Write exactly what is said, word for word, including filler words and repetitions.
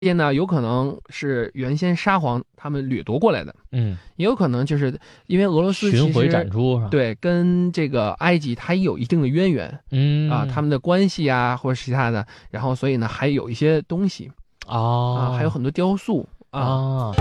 些呢，有可能是原先沙皇他们掠夺过来的， 嗯， 也有可能就是因为俄罗斯其实巡回展出是吧？， 对跟这个埃及它也有一定的渊源嗯啊，他们的关系啊或者其他的，然后所以呢还有一些东西哦啊，还有很多雕塑啊。 啊。